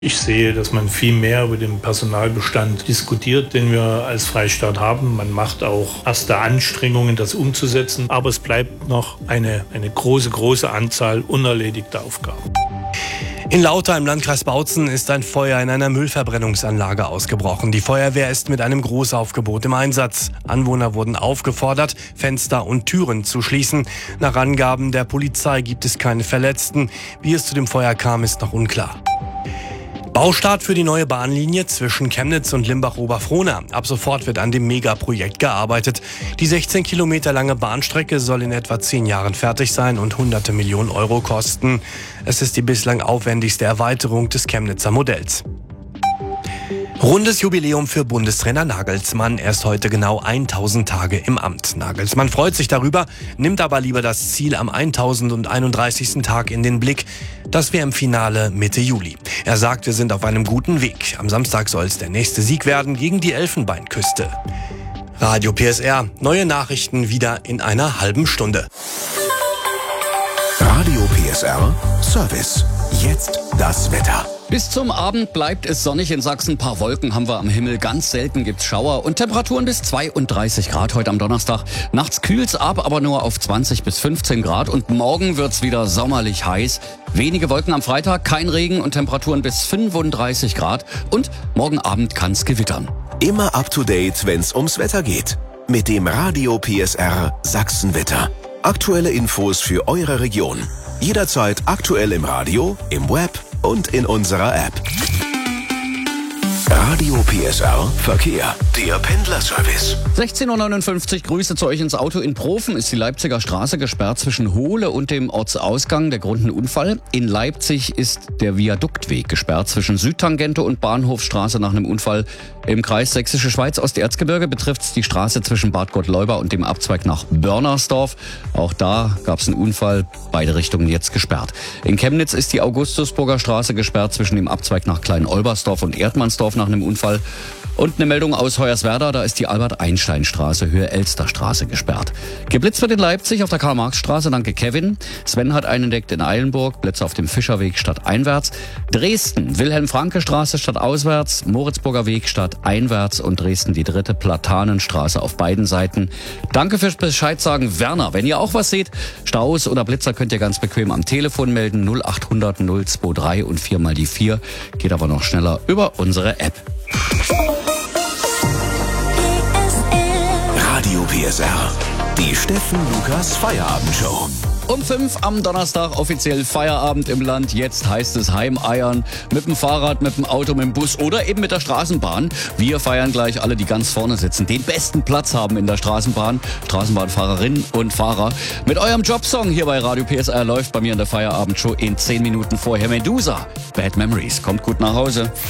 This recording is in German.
Ich sehe, dass man viel mehr über den Personalbestand diskutiert, den wir als Freistaat haben. Man macht auch erste Anstrengungen, das umzusetzen. Aber es bleibt noch eine große Anzahl unerledigter Aufgaben. In Lauter im Landkreis Bautzen ist ein Feuer in einer Müllverbrennungsanlage ausgebrochen. Die Feuerwehr ist mit einem Großaufgebot im Einsatz. Anwohner wurden aufgefordert, Fenster und Türen zu schließen. Nach Angaben der Polizei gibt es keine Verletzten. Wie es zu dem Feuer kam, ist noch unklar. Baustart für die neue Bahnlinie zwischen Chemnitz und Limbach-Oberfrohna. Ab sofort wird an dem Megaprojekt gearbeitet. Die 16 Kilometer lange Bahnstrecke soll in etwa 10 Jahren fertig sein und hunderte Millionen Euro kosten. Es ist die bislang aufwendigste Erweiterung des Chemnitzer Modells. Rundes Jubiläum für Bundestrainer Nagelsmann. Er ist heute genau 1000 Tage im Amt. Nagelsmann freut sich darüber, nimmt aber lieber das Ziel am 1031. Tag in den Blick. Das WM-Finale Mitte Juli. Er sagt, wir sind auf einem guten Weg. Am Samstag soll es der nächste Sieg werden gegen die Elfenbeinküste. Radio PSR. Neue Nachrichten wieder in einer halben Stunde. Radio PSR Service. Jetzt das Wetter. Bis zum Abend bleibt es sonnig in Sachsen. Ein paar Wolken haben wir am Himmel. Ganz selten gibt's Schauer und Temperaturen bis 32 Grad heute am Donnerstag. Nachts kühlt's ab, aber nur auf 20 bis 15 Grad. Und morgen wird's wieder sommerlich heiß. Wenige Wolken am Freitag, kein Regen und Temperaturen bis 35 Grad. Und morgen Abend kann's gewittern. Immer up to date, wenn's ums Wetter geht. Mit dem Radio PSR Sachsenwetter. Aktuelle Infos für eure Region. Jederzeit aktuell im Radio, im Web und in unserer App. Radio PSR Verkehr, der Pendlerservice. 16:59 Uhr, Grüße zu euch ins Auto. In Profen ist die Leipziger Straße gesperrt zwischen Hohle und dem Ortsausgang. Der Grund ein Unfall. In Leipzig ist der Viaduktweg gesperrt zwischen Südtangente und Bahnhofstraße nach einem Unfall. Im Kreis Sächsische Schweiz Osterzgebirge betrifft es die Straße zwischen Bad Gottleuba und dem Abzweig nach Börnersdorf. Auch da gab es einen Unfall. Beide Richtungen jetzt gesperrt. In Chemnitz ist die Augustusburger Straße gesperrt zwischen dem Abzweig nach Klein-Olbersdorf und Erdmannsdorf nach einem Unfall. Und eine Meldung aus Hoyerswerda, da ist die Albert-Einstein-Straße, Höhe Elsterstraße gesperrt. Geblitzt wird in Leipzig auf der Karl-Marx-Straße, danke Kevin. Sven hat einen entdeckt in Eilenburg, Blitze auf dem Fischerweg stadteinwärts. Dresden, Wilhelm-Franke-Straße stadtauswärts, Moritzburger Weg stadteinwärts und Dresden die dritte Platanenstraße auf beiden Seiten. Danke fürs Bescheid sagen, Werner. Wenn ihr auch was seht, Staus oder Blitzer, könnt ihr ganz bequem am Telefon melden, 0800 023 und 4 mal die 4. Geht aber noch schneller über unsere App. Radio PSR, die Steffen Lukas Feierabendshow. Um 5 am Donnerstag offiziell Feierabend im Land. Jetzt heißt es Heimeiern. Mit dem Fahrrad, mit dem Auto, mit dem Bus oder eben mit der Straßenbahn. Wir feiern gleich alle, die ganz vorne sitzen, den besten Platz haben in der Straßenbahn. Straßenbahnfahrerinnen und Fahrer. Mit eurem Jobsong hier bei Radio PSR läuft bei mir in der Feierabendshow in 10 Minuten vorher Medusa. Bad Memories. Kommt gut nach Hause.